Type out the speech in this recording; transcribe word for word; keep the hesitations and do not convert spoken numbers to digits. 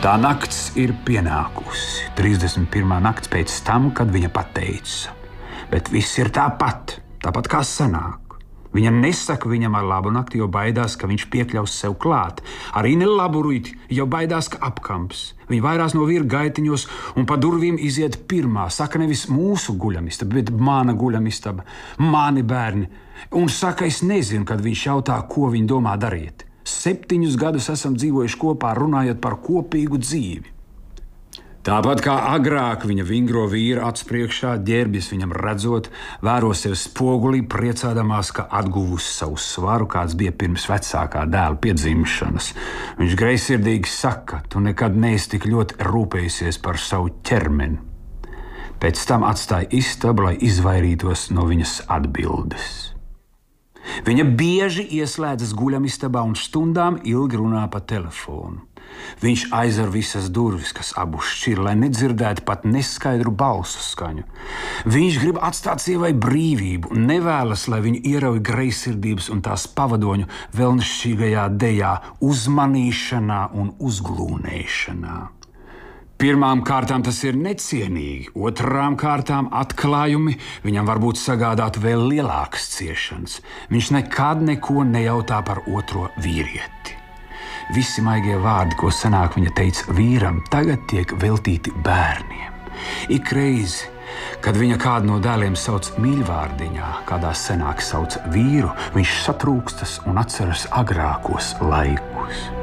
Tā nakts ir pienākusi. trīsdesmit pirmā nakts pēc tam, kad viņa pateica. Bet viss ir tāpat, tāpat kā senāk. Viņa nesaka viņam ar labu nakti, jo baidās, ka viņš piekļaus sev klāt. Arī ne labu rīti, jo baidās, ka apkamps. Viņa vairās no vīra gaitiņos un pa durvīm iziet pirmā. Saka nevis mūsu guļamistaba, bet mana guļamistaba, mani bērni. Un saka, es nezinu, kad viņš jautā, ko viņi domā darīt. Septiņus gadus esam dzīvojuši kopā, runājot par kopīgu dzīvi. Tāpat kā agrāk viņa vingro vīra acu priekšā, ģērbjas viņam redzot, vēro sevi spogulī, priecādamās, ka atguvusi savu svaru, kāds bija pirms vecākā dēla piedzimšanas. Viņš greizsirdīgi saka, tu nekad neesi tik ļoti rūpējusies par savu ķermeni. Pēc tam atstāja istabu, lai izvairītos no viņas atbildes. Viņa bieži ieslēdzas guļamistabā un stundām ilgi runā pa telefonu. Viņš aizver visas durvis, kas abu šķir, lai nedzirdētu pat neskaidru balsu skaņu. Viņš grib atstāt sievai brīvību un nevēlas, lai viņu ierauj greizsirdības un tās pavadoņu vēlnšķīgajā dejā, uzmanīšanā un uzglūnēšanā. Pirmām kārtām tas ir necienīgi, otrām kārtām atklājumi viņam varbūt sagādāt vēl lielākas ciešanas. Viņš nekad neko nejautā par otro vīrieti. Visi maigie vārdi, ko senāk viņa teica vīram, tagad tiek veltīti bērniem. Ik reizi, kad viņa kādu no dēliem sauc mīļvārdiņā, kādā senāk sauc vīru, viņš satrūkstas un atceras agrākos laikus.